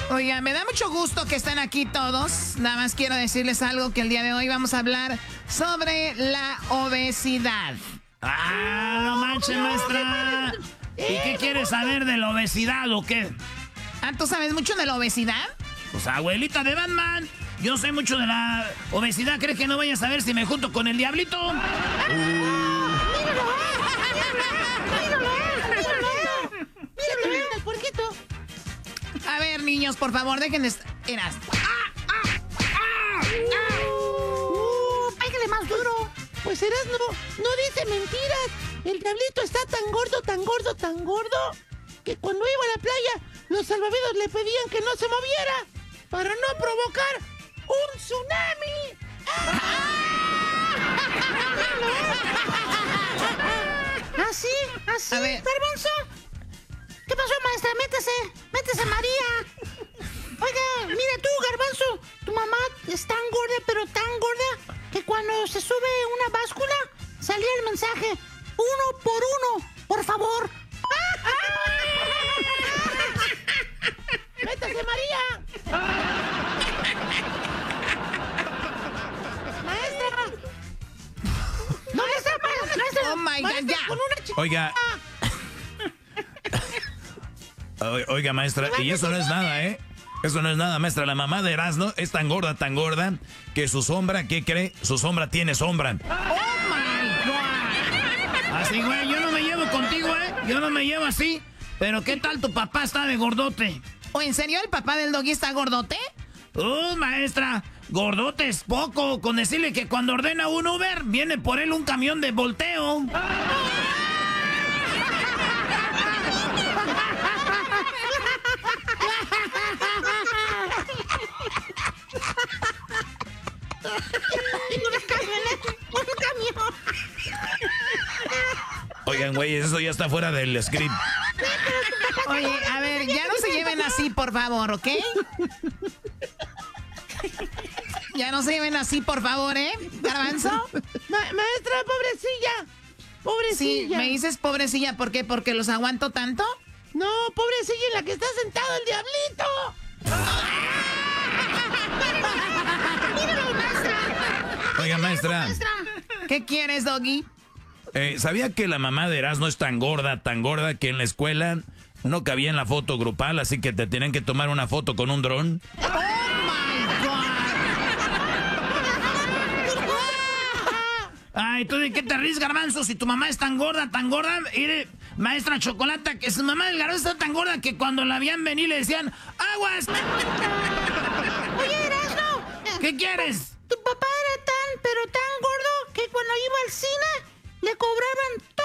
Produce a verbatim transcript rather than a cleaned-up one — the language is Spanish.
Oiga, me da mucho gusto que estén aquí todos. Nada más quiero decirles algo, que el día de hoy vamos a hablar sobre la obesidad. ¡Ah, no manches, maestra! ¿Y qué quieres saber de la obesidad o qué? Ah, ¿tú sabes mucho de la obesidad? Pues abuelita de Batman, yo sé mucho de la obesidad. ¿Crees que no vaya a saber si me junto con el diablito? Uh. ¡Míralo! ¡Míralo! ¡Míralo! ¡El puerquito! A ver, niños, por favor, dejen de... Eras. ¡Ah! ¡Ah! ¡Ah! ¡Uh! ¡Pégale más duro! Pues Eras no, no dice mentiras. El diablito está tan gordo, tan gordo, tan gordo, que cuando iba a la playa, los salvavidas le pedían que no se moviera para no provocar un tsunami. ¿Así? ¿Así, Garbanzo? ¿Qué pasó, maestra? Métese, métese, María. Oiga, mira tú, Garbanzo, tu mamá es tan gorda, pero tan gorda, que cuando se sube una báscula, salía el mensaje, uno por uno, por favor. ¡Métase, María! ¡Maestra! ¡No, maestra, maestra! ¡Oh, my God, ya! Con una chica. Oiga. Oiga, maestra, y eso no es nada, ¿eh? Eso no es nada, maestra. La mamá de Erasmo es tan gorda, tan gorda, que su sombra, ¿qué cree? Su sombra tiene sombra. ¡Oh, my God! Así, güey, yo no me llevo contigo, ¿eh? Yo no me llevo así. Pero ¿qué tal tu papá está de gordote? ¿O en serio el papá del doggy está gordote? Uh, maestra, gordote es poco. Con decirle que cuando ordena un Uber, viene por él un camión de volteo. Oigan, güey, eso ya está fuera del script. Oye, a ver, ya no se lleven así, por favor, ¿ok? Ya no se lleven así, por favor, ¿eh? ¿Garbanzo? Ma maestra, pobrecilla. Pobrecilla. Sí, me dices pobrecilla, ¿por qué? ¿Porque los aguanto tanto? No, pobrecilla en la que está sentado el diablito. ¡Míralo, maestra! Oiga, maestra. ¿Qué quieres, doggy? Eh, ¿Sabía que la mamá de Erasmo es tan gorda, tan gorda, que en la escuela no cabía en la foto grupal, así que te tienen que tomar una foto con un dron? ¡Oh, my God! Ay, ¿tú de qué te ríes, Garbanzo? Si tu mamá es tan gorda, tan gorda, mire, maestra Chocolata, que su mamá del Garbanzo está tan gorda que cuando la veían venir le decían, ¡aguas! Oye, Erasmo. ¿Qué quieres? Tu papá era tan, pero tan gordo que cuando iba al cine le cobraban